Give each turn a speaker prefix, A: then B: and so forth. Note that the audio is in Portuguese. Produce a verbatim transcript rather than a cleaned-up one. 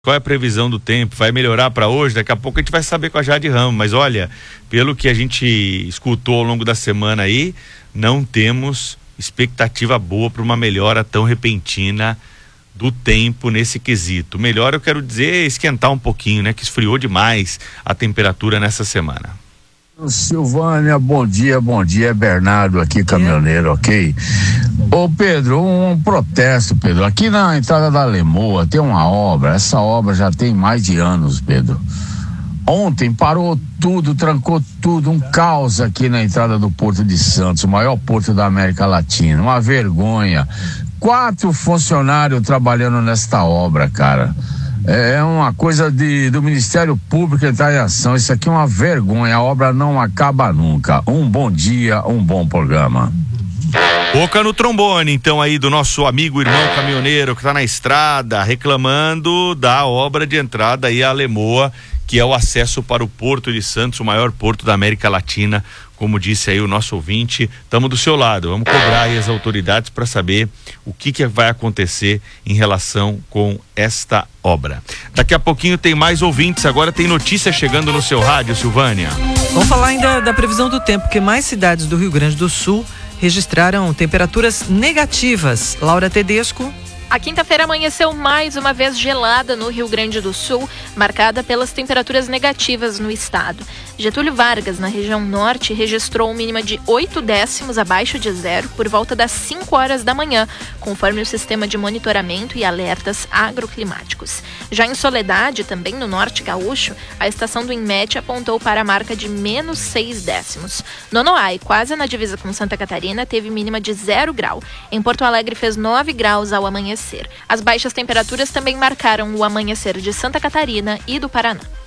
A: Qual é a previsão do tempo? Vai melhorar para hoje? Daqui a pouco a gente vai saber com a Jade Ramos. Mas olha, pelo que a gente escutou ao longo da semana aí, não temos expectativa boa para uma melhora tão repentina do tempo nesse quesito. Melhor, eu quero dizer, esquentar um pouquinho, né? Que esfriou demais a temperatura nessa semana.
B: Silvânia, bom dia, bom dia, Bernardo aqui, caminhoneiro, ok? Ô Pedro, um, um protesto, Pedro, aqui na entrada da Lemoa tem uma obra, essa obra já tem mais de anos, Pedro. Ontem parou tudo, trancou tudo, um caos aqui na entrada do Porto de Santos, o maior porto da América Latina, uma vergonha. Quatro funcionários trabalhando nesta obra, cara. É uma coisa de, do Ministério Público entrar em ação. Isso aqui é uma vergonha, a obra não acaba nunca. Um bom dia, um bom programa.
A: Boca no trombone, então, aí do nosso amigo irmão caminhoneiro que tá na estrada reclamando da obra de entrada aí a Lemoa, que é o acesso para o Porto de Santos, o maior porto da América Latina. Como disse aí o nosso ouvinte, estamos do seu lado, vamos cobrar aí as autoridades para saber o que, que vai acontecer em relação com esta obra. Daqui a pouquinho tem mais ouvintes, agora tem notícia chegando no seu rádio, Silvânia.
C: Vamos falar ainda da previsão do tempo, porque mais cidades do Rio Grande do Sul registraram temperaturas negativas. Laura Tedesco.
D: A quinta-feira amanheceu mais uma vez gelada no Rio Grande do Sul, marcada pelas temperaturas negativas no estado. Getúlio Vargas, na região norte, registrou mínima de oito décimos abaixo de zero por volta das cinco horas da manhã, conforme o sistema de monitoramento e alertas agroclimáticos. Já em Soledade, também no norte gaúcho, a estação do INMET apontou para a marca de menos seis décimos. Nonoai, quase na divisa com Santa Catarina, teve mínima de zero grau. Em Porto Alegre fez nove graus ao amanhecer. As baixas temperaturas também marcaram o amanhecer de Santa Catarina e do Paraná.